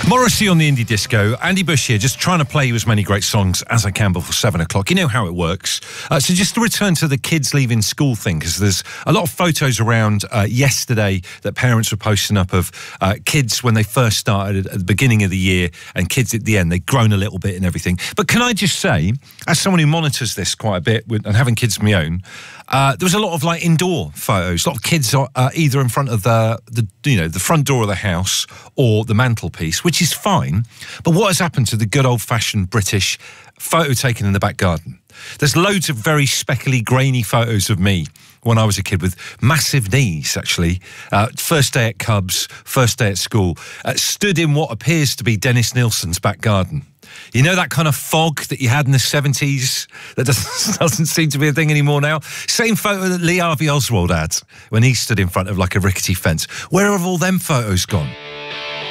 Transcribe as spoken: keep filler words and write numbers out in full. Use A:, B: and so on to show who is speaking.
A: Morrissey on the Indie Disco. Andy Bush here, just trying to play you as many great songs as I can before seven o'clock. You know how it works. Uh, so just to return to the kids leaving school thing, because there's a lot of photos around uh, yesterday that parents were posting up of uh, kids when they first started at the beginning of the year and kids at the end. They've grown a little bit and everything. But can I just say, as someone who monitors this quite a bit with, and having kids of my own, uh, there was a lot of like indoor photos. A lot of kids are uh, either in front of the, the, you know, the front door of the house or the mantelpiece, which is fine. But what has happened to the good old-fashioned British photo taken in the back garden? There's loads of very speckly, grainy photos of me when I was a kid with massive knees, actually. Uh, first day at Cubs, first day at school. Uh, stood in what appears to be Dennis Nilsson's back garden. You know that kind of fog that you had in the seventies that doesn't, doesn't seem to be a thing anymore now? Same photo that Lee Harvey Oswald had when he stood in front of like a rickety fence. Where have all them photos gone?